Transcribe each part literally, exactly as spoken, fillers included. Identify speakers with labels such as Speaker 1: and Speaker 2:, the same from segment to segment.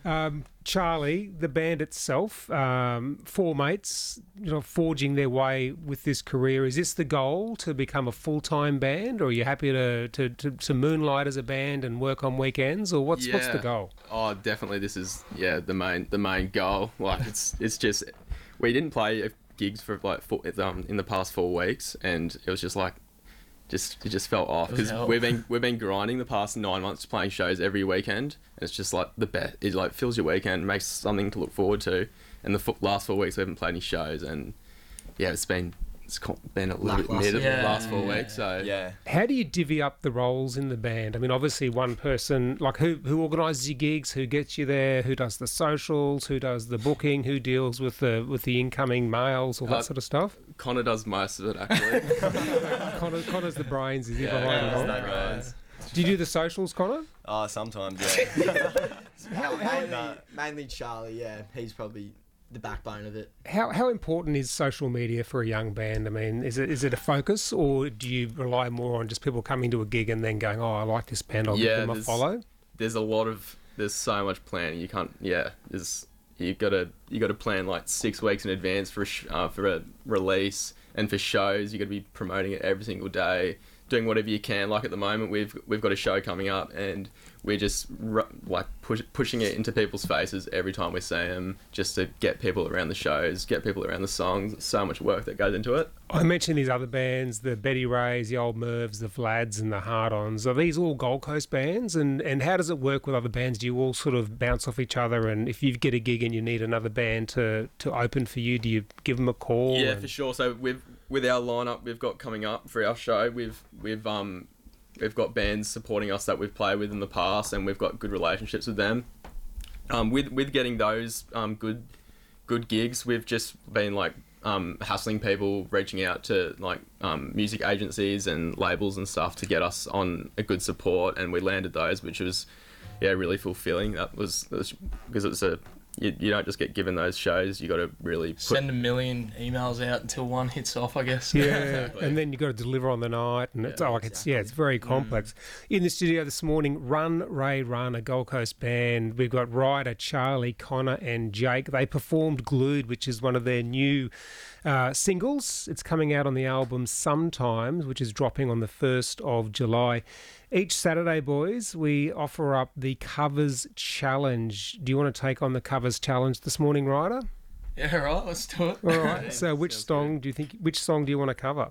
Speaker 1: Um, Charlie, the band itself, um, four mates, you know, forging their way with this career. Is this the goal, to become a full-time band, or are you happy to, to, to, to moonlight as a band and work on weekends, or what's
Speaker 2: yeah.
Speaker 1: what's the goal?
Speaker 2: Oh, definitely. This is yeah the main the main goal. Like it's it's just we didn't play gigs for like four, um in the past four weeks, and it was just like. Just it just felt off because we've been we've been grinding the past nine months playing shows every weekend, and it's just like the best. It like fills your weekend, makes something to look forward to. And the f- last four weeks we haven't played any shows, and yeah, it's been it's been a little bit mid of
Speaker 3: yeah,
Speaker 2: the last four
Speaker 3: yeah,
Speaker 2: weeks. So
Speaker 3: yeah.
Speaker 1: How do you divvy up the roles in the band? I mean, obviously one person, like who who organises your gigs, who gets you there, who does the socials, who does the booking, who deals with the with the incoming mails, all that
Speaker 2: Uh,
Speaker 1: sort of stuff.
Speaker 2: Connor does most of it actually.
Speaker 1: Connor, Connor's the brains, is he?
Speaker 2: Yeah,
Speaker 1: behind
Speaker 2: yeah,
Speaker 1: it all?
Speaker 3: no brains.
Speaker 1: Do you do the socials, Connor?
Speaker 3: Oh, sometimes, yeah.
Speaker 1: How, how,
Speaker 3: Nah.
Speaker 4: Mainly Charlie, yeah. He's probably the backbone of it.
Speaker 1: how how important is social media for a young band? I mean, is it is it a focus, or do you rely more on just people coming to a gig and then going, oh, I like this band, I'll
Speaker 2: Yeah,
Speaker 1: give them a
Speaker 2: there's-
Speaker 1: follow?
Speaker 2: There's a lot of there's so much planning. You can't yeah. There's you gotta you gotta plan like six weeks in advance for a sh- uh, for a release, and for shows you gotta be promoting it every single day, doing whatever you can. Like at the moment we've we've got a show coming up, and we're just ru- like push, pushing it into people's faces every time we see them, just to get people around the shows, get people around the songs. So much work that goes into it.
Speaker 1: I mentioned these other bands, the Betty Rays, the Old Mervs, the Vlads and the Hard-Ons. Are these all Gold Coast bands? And, and how does it work with other bands? Do you all sort of bounce off each other? And if you get a gig and you need another band to, to open for you, do you give them a call?
Speaker 2: Yeah,
Speaker 1: and...
Speaker 2: for sure. So with with our lineup we've got coming up for our show, we've we've um we've got bands supporting us that we've played with in the past, and we've got good relationships with them. Um, with with getting those um good good gigs, we've just been like um hassling people, reaching out to like um music agencies and labels and stuff to get us on a good support, and we landed those, which was yeah really fulfilling. That was, that was because it was a You, you don't just get given those shows. You got to really put,
Speaker 5: send a million emails out until one hits off, I guess.
Speaker 1: Yeah,
Speaker 2: Exactly.
Speaker 1: and then you've got to deliver on the night, and it's
Speaker 2: Yeah,
Speaker 1: like it's yeah, it's very complex. In the studio this morning, Run Ray Run, a Gold Coast band. We've got Ryder, Charlie, Connor, and Jake. They performed "Glued," which is one of their new uh, singles. It's coming out on the album Sometimes, which is dropping on the first of July. Each Saturday, boys, we offer up the Covers Challenge. Do you want to take on the Covers Challenge this morning, Ryder?
Speaker 5: Yeah, right, let's do it.
Speaker 1: All right. So, which song do you think? Which song do you want to cover?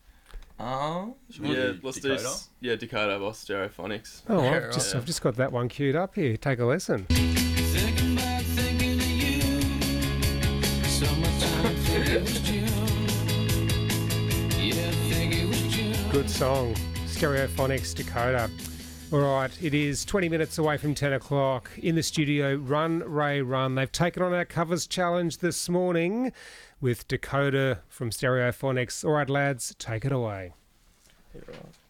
Speaker 5: Um,
Speaker 2: yeah, let's do
Speaker 3: Dakota?
Speaker 2: s- yeah Dakota by Stereophonics.
Speaker 1: Oh,
Speaker 5: Yeah,
Speaker 1: I've
Speaker 5: right.
Speaker 1: just I've just got that one queued up here. Take a listen.
Speaker 6: Thinking about thinking of you. Summertime, think it was June. Yeah, think it was June.
Speaker 1: Good song. Stereophonics, Dakota. All right, it is twenty minutes away from ten o'clock. In the studio, Run Ray Run. They've taken on our Covers Challenge this morning with Dakota from Stereophonics. All right, lads, take it away.
Speaker 5: yeah, right.